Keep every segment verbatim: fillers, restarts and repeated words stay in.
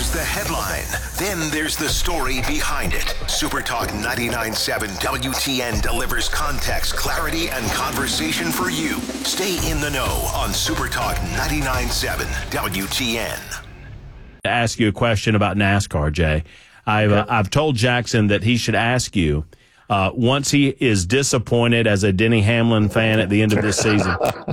There's the headline. Then there's the story behind it. SuperTalk ninety-nine point seven W T N delivers context, clarity, and conversation for you. Stay in the know on SuperTalk ninety-nine point seven W T N. To ask you a question about NASCAR, Jay. I've uh, I've told Jackson that he should ask you uh, once he is disappointed as a Denny Hamlin fan at the end of this season.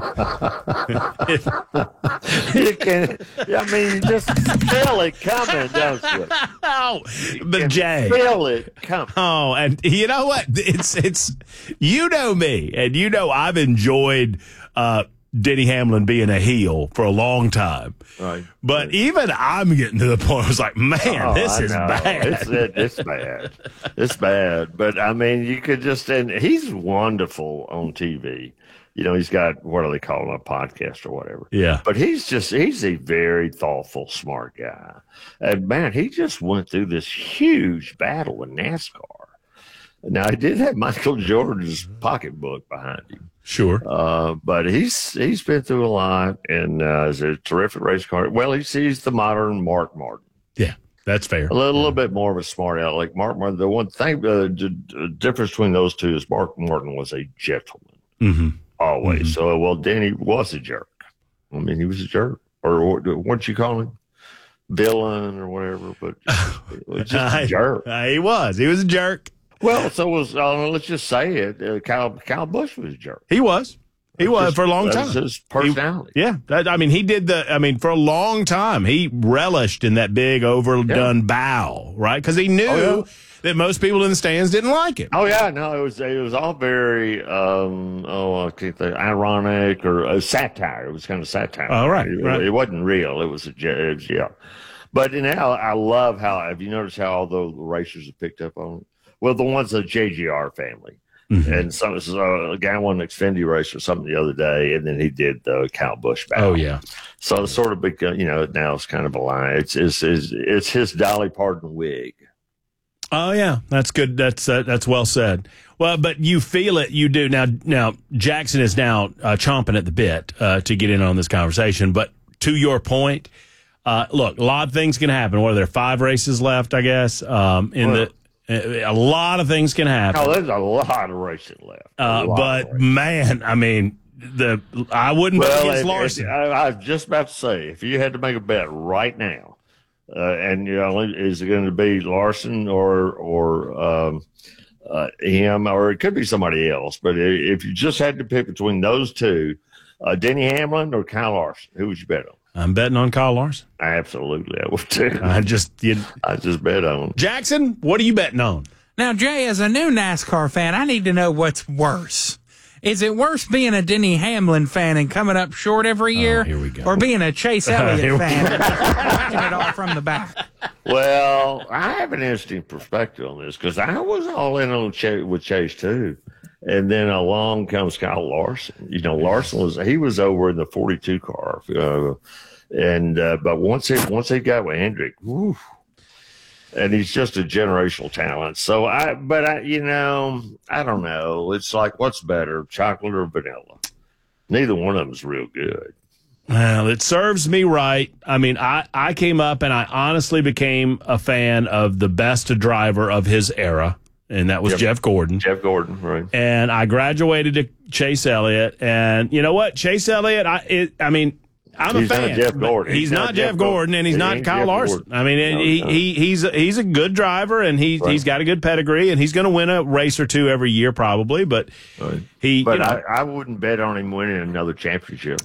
You can, I mean, you just feel it coming, don't you? Oh, you but Jay, feel it coming. Oh, and you know what? It's it's you know me, and you know I've enjoyed uh, Denny Hamlin being a heel for a long time. Right. But even I'm getting to the point. I was like, man, oh, this I is know. bad. It's, it, it's bad. It's bad. But I mean, you could just, and he's wonderful on T V. You know, he's got, what do they call him, a podcast or whatever. Yeah. But he's just, he's a very thoughtful, smart guy. And man, he just went through this huge battle in NASCAR. Now, he did have Michael Jordan's pocketbook behind him. Sure. Uh, but he's he's been through a lot, and uh, is a terrific race car. Well, he sees the modern Mark Martin. Yeah, that's fair. A little, yeah. little bit more of a smart aleck. Mark Martin, the one thing, uh, the, the difference between those two is Mark Martin was a gentleman, mm-hmm. always. Mm-hmm. So, well, Danny was a jerk. I mean, he was a jerk. Or what you call him? Villain or whatever, but it was just a jerk. Uh, he was. He was a jerk. Well, so was uh, let's just say it. Uh, Kyle Kyle Busch was a jerk. He was. He was just, for a long that time. Was his personality. He, yeah, that, I mean, he did the. I mean, for a long time, he relished in that big overdone yeah. bow, right? Because he knew oh, yeah. that most people in the stands didn't like it. Oh yeah, no, it was it was all very um, oh I can't think, ironic or uh, satire. It was kind of satire. Oh right, it, right. It wasn't real. It was a it was, yeah. But now I love how. Have you noticed how all the racers have picked up on it? Well, the ones of the J G R family. Mm-hmm. And so, so a guy won an Xfinity race or something the other day, and then he did the Kyle Busch battle. Oh, yeah. So it's sort of become, you know, now it's kind of a line. It's, it's, it's, it's his Dolly Parton wig. Oh, yeah. That's good. That's uh, that's well said. Well, but you feel it. You do. Now, now Jackson is now uh, chomping at the bit uh, to get in on this conversation. But to your point, uh, look, a lot of things can happen. What are there, five races left, I guess, um, in well, the a lot of things can happen. Oh, there's a lot of racing left. Uh, but, man, I mean, the I wouldn't well, bet against if, Larson. If, I, I was just about to say, if you had to make a bet right now, uh, and you know, is it going to be Larson or or um, uh, him, or it could be somebody else, but if you just had to pick between those two, uh, Denny Hamlin or Kyle Larson, who would you bet on? I'm betting on Kyle Larson. Absolutely, I would too. I just, you, I just bet on Jackson. What are you betting on? Now, Jay, as a new NASCAR fan, I need to know what's worse. Is it worse being a Denny Hamlin fan and coming up short every year, oh, here we go. or being a Chase Elliott fan and watching it all from the back? Well, I have an interesting perspective on this because I was all in on Ch- with Chase too. And then along comes Kyle Larson. You know, Larson was he was over in the forty-two car, uh, and uh, but once he once he got with Hendrick, whew, and he's just a generational talent. So I, but I, you know, I don't know. It's like what's better, chocolate or vanilla? Neither one of them is real good. Well, it serves me right. I mean, I, I came up and I honestly became a fan of the best driver of his era. And that was yep. Jeff Gordon. Jeff Gordon, right. And I graduated to Chase Elliott. And you know what? Chase Elliott, I it, I mean, I'm he's a fan. Not Jeff Gordon. He's, he's not, not Jeff Gordon, Gordon, and he's he not Kyle Jeff Larson. Gordon. I mean, no, he, no. he he's a, he's a good driver, and he, right. he's got a good pedigree, and he's going to win a race or two every year probably. But right. he, but you know, I, I wouldn't bet on him winning another championship.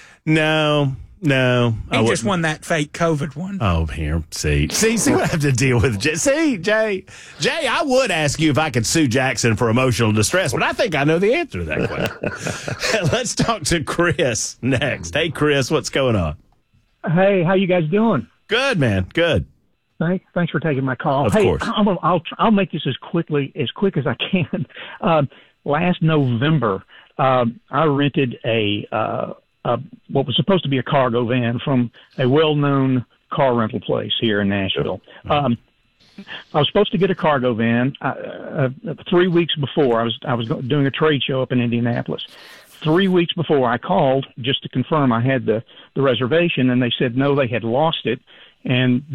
No. No, he I just won that fake COVID one. Oh, here, see, see, see what I have to deal with. See, Jay, Jay, I would ask you if I could sue Jackson for emotional distress, but I think I know the answer to that question. Let's talk to Chris next. Hey, Chris, what's going on? Hey, how you guys doing? Good, man. Good. Thanks, thanks for taking my call. Of hey, course. I'll, I'll I'll make this as quickly as quick as I can. Um, last November, um, I rented a. Uh, Uh, what was supposed to be a cargo van from a well-known car rental place here in Nashville. Um, I was supposed to get a cargo van uh, uh, three weeks before. I was I was doing a trade show up in Indianapolis. Three weeks before, I called just to confirm I had the, the reservation, and they said no, they had lost it, and